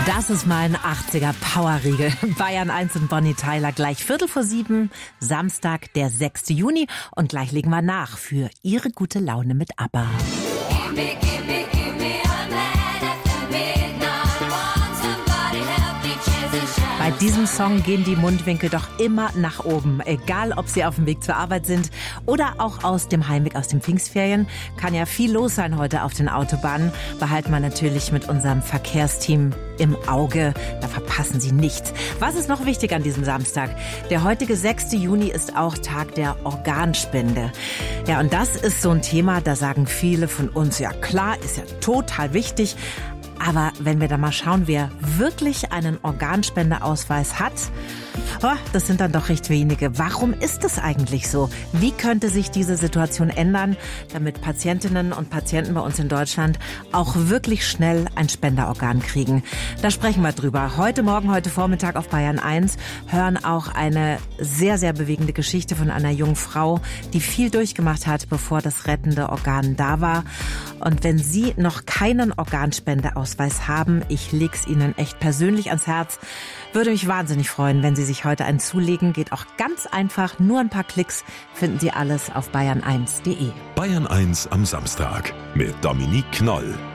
Das ist mein 80er Powerriegel. Bayern 1 und Bonnie Tyler gleich 6:15, Samstag, der 6. Juni. Und gleich legen wir nach für Ihre gute Laune mit ABBA. Bei diesem Song gehen die Mundwinkel doch immer nach oben. Egal, ob Sie auf dem Weg zur Arbeit sind oder auch aus dem Heimweg aus den Pfingstferien. Kann ja viel los sein heute auf den Autobahnen. Behalten wir natürlich mit unserem Verkehrsteam im Auge. Da verpassen Sie nichts. Was ist noch wichtig an diesem Samstag? Der heutige 6. Juni ist auch Tag der Organspende. Ja, und das ist so ein Thema, da sagen viele von uns, ja klar, ist ja total wichtig. Aber wenn wir da mal schauen, wer wirklich einen Organspendeausweis hat, das sind dann doch recht wenige. Warum ist das eigentlich so? Wie könnte sich diese Situation ändern, damit Patientinnen und Patienten bei uns in Deutschland auch wirklich schnell ein Spenderorgan kriegen? Da sprechen wir drüber. Heute Morgen, heute Vormittag auf Bayern 1 hören auch eine sehr, sehr bewegende Geschichte von einer jungen Frau, die viel durchgemacht hat, bevor das rettende Organ da war. Und wenn Sie noch keinen Organspendeausweis haben, ich leg's Ihnen echt persönlich ans Herz, würde mich wahnsinnig freuen, wenn Sie sich heute einen zulegen. Geht auch ganz einfach, nur ein paar Klicks, finden Sie alles auf bayern1.de. Bayern 1 am Samstag mit Dominique Knoll.